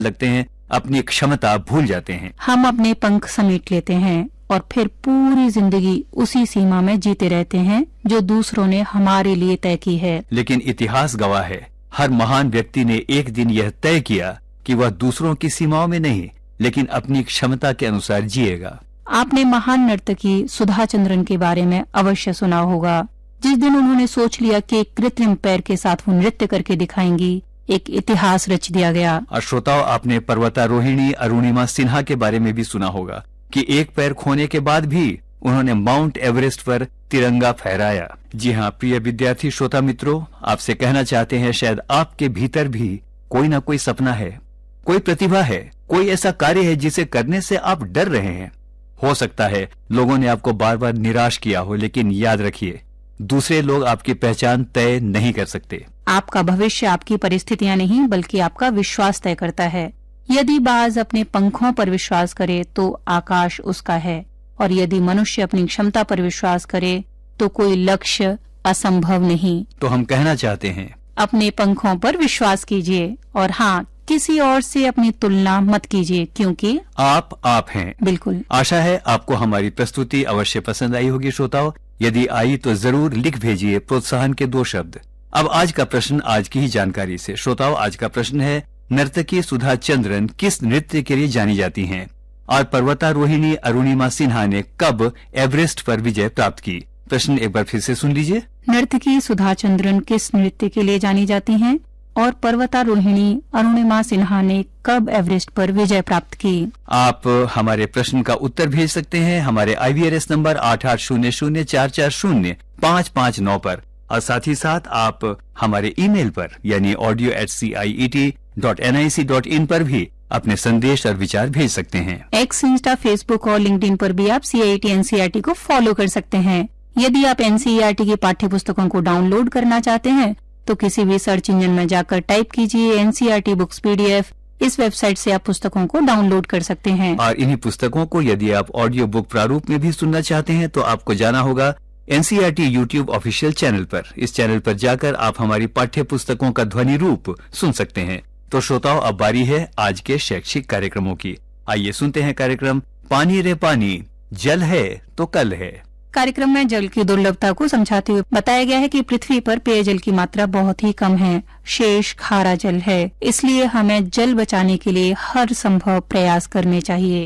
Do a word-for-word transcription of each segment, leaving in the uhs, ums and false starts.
लगते हैं, अपनी क्षमता भूल जाते हैं। हम अपने पंख समेट लेते हैं और फिर पूरी जिंदगी उसी सीमा में जीते रहते हैं जो दूसरों ने हमारे लिए तय की है। लेकिन इतिहास गवाह है, हर महान व्यक्ति ने एक दिन यह तय किया कि वह दूसरों की सीमाओं में नहीं, लेकिन अपनी क्षमता के अनुसार जिएगा। आपने महान नर्तकी सुधा चंद्रन के बारे में अवश्य सुना होगा। जिस दिन उन्होंने सोच लिया कि एक कृत्रिम पैर के साथ वो नृत्य करके दिखाएंगी, एक इतिहास रच दिया गया। और श्रोताओ, आपने पर्वतारोहिणी अरुणिमा सिन्हा के बारे में भी सुना होगा कि एक पैर खोने के बाद भी उन्होंने माउंट एवरेस्ट पर तिरंगा फहराया। जी हाँ प्रिय विद्यार्थी श्रोता मित्रों, आपसे कहना चाहते हैं, शायद आपके भीतर भी कोई ना कोई सपना है, कोई प्रतिभा है, कोई ऐसा कार्य है जिसे करने से आप डर रहे हैं। हो सकता है लोगों ने आपको बार बार निराश किया हो, लेकिन याद रखिए, दूसरे लोग आपकी पहचान तय नहीं कर सकते। आपका भविष्य आपकी परिस्थितियां नहीं, बल्कि आपका विश्वास तय करता है। यदि बाज अपने पंखों पर विश्वास करे तो आकाश उसका है, और यदि मनुष्य अपनी क्षमता पर विश्वास करे तो कोई लक्ष्य असंभव नहीं। तो हम कहना चाहते हैं, अपने पंखों पर विश्वास कीजिए, और हाँ, किसी और से अपनी तुलना मत कीजिए, क्योंकि आप आप हैं। बिल्कुल। आशा है आपको हमारी प्रस्तुति अवश्य पसंद आई होगी श्रोताओं। यदि आई तो जरूर लिख भेजिए प्रोत्साहन के दो शब्द। अब आज का प्रश्न आज की ही जानकारी से। श्रोताओं, आज का प्रश्न है, नर्तकी सुधा चंद्रन किस नृत्य के लिए जानी जाती हैं? और पर्वतारोहिणी अरुणिमा सिन्हा ने कब एवरेस्ट पर विजय प्राप्त की? प्रश्न एक बार फिर से सुन लीजिए। नर्तकी सुधा चंद्रन किस नृत्य के लिए जानी जाती हैं? और पर्वतारोहिणी अरुणिमा सिन्हा ने कब एवरेस्ट पर विजय प्राप्त की? आप हमारे प्रश्न का उत्तर भेज सकते हैं हमारे आई वी आर एस नंबर आठ आठ शून्य शून्य चार चार शून्य पाँच पाँच नौ पर, और साथ ही साथ आप हमारे ईमेल पर यानी audio eight C I E T dot N I C dot in पर भी अपने संदेश और विचार भेज सकते हैं। एक्स, इंस्टा, फेसबुक और लिंक्डइन पर भी आप सी I T N C E R T को फॉलो कर सकते हैं। यदि आप N C E R T की पाठ्य पुस्तकों को डाउनलोड करना चाहते हैं तो किसी भी सर्च इंजन में जाकर टाइप कीजिए N C E R T books P D F. इस वेबसाइट से आप पुस्तकों को डाउनलोड कर सकते हैं। और इन्हीं पुस्तकों को यदि आप ऑडियो बुक प्रारूप में भी सुनना चाहते हैं तो आपको जाना होगा N C E R T YouTube official channel पर। इस चैनल पर जाकर आप हमारी पाठ्य पुस्तकों का ध्वनि रूप सुन सकते हैं। तो श्रोताओं, अब बारी है आज के शैक्षिक कार्यक्रमों की। आइए सुनते हैं कार्यक्रम पानी रे पानी, जल है तो कल है। कार्यक्रम में जल की दुर्लभता को समझाते हुए बताया गया है कि पृथ्वी पर पेयजल की मात्रा बहुत ही कम है, शेष खारा जल है। इसलिए हमें जल बचाने के लिए हर संभव प्रयास करने चाहिए।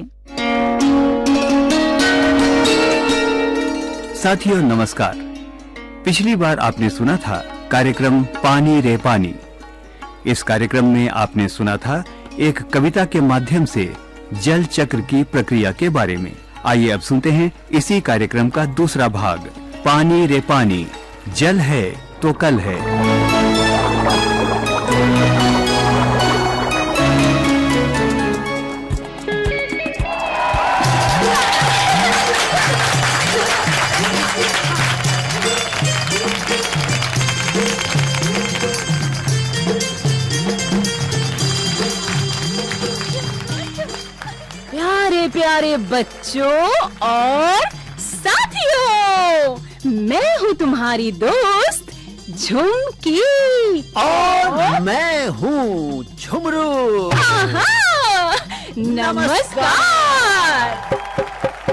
साथियों नमस्कार। पिछली बार आपने सुना था कार्यक्रम पानी रे पानी। इस कार्यक्रम में आपने सुना था एक कविता के माध्यम से जल चक्र की प्रक्रिया के बारे में। आइए अब सुनते हैं इसी कार्यक्रम का दूसरा भाग, पानी रे पानी, जल है तो कल है। प्यारे प्यारे बच्चों और साथियों, मैं हूँ तुम्हारी दोस्त झुमकी और मैं हूँ झुमरू। आहा, नमस्कार।